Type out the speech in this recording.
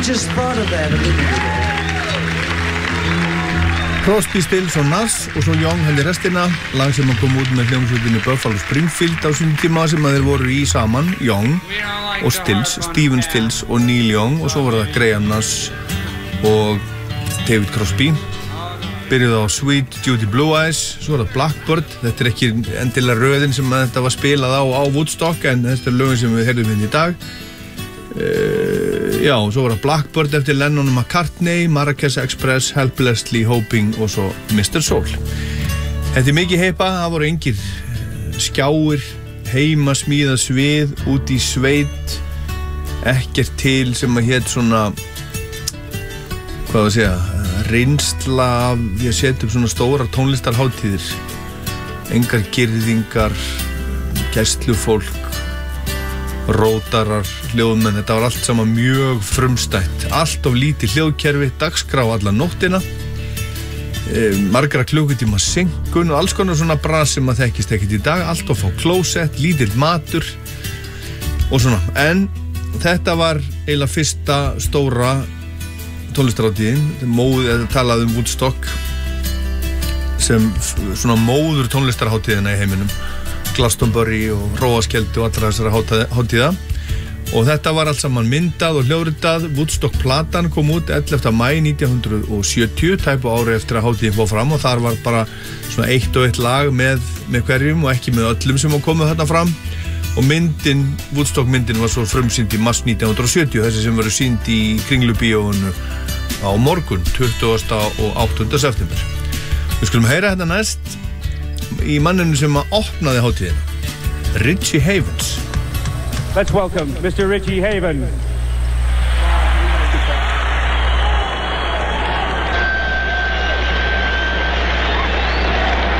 just thought of that a minute ago. Crosby, Stills og Nash og svo Young heldur restina, lag sem kom út með hljómsveitinni Buffalo Springfield á sínum tíma sem að þeir voru í saman, Young og Stills, Stephen Stills og Neil Young og svo var það Graham Nash og David Crosby. Byrjuði á Sweet Judy Blue Eyes, svo var það Blackbird, þetta ekki endilega röðin sem að þetta var spilað á Woodstock en þetta lögin sem við heyrðum hérna í dag. Já, svo var það Blackbird eftir Lennon og McCartney, Marrakesh Express, Helplessly Hoping og svo Mr. Soul. Þetta mikið heipa, það voru engir skjáir, heima smíða svið, út í sveit, ekkert til sem að hét svona, hvað að segja, reynsla af því að setja upp svona stóra tónlistarhátíðir, engar girðingar, gæslufólk, rótarar, hljóðmenn, þetta var allt saman mjög frumstætt, allt of lítið hljóðkerfi, dagskrá alla nóttina, margra klukkutíma senkun og alls konar svona bras sem að þekkist ekkert í dag, allt of á klósett, lítill matur og svona, en þetta var eiginlega fyrsta stóra tónlistarhátíðin, talað Woodstock sem svona móður tónlistarhátíðina í heiminum, Glastonbury og Hróaskjöldu og allra þessara hátíða og þetta var allt saman myndað og hljóðritað. Woodstock platan kom út 11. maí 1970, tæpu ári eftir að hátíðin fór fram og þar var bara svona eitt og eitt lag með hverjum og ekki með öllum sem komið þarna fram og myndin, Woodstock myndin var svo frumsýnd í mars 1970, þessi sem verður sýnd í Kringlubíóinu á morgun 20. og 8. september. Við skulum heyra þetta næst í manninu sem að opnaði hátíðina, Richie Havens. Let's welcome Mr. Richie Havens.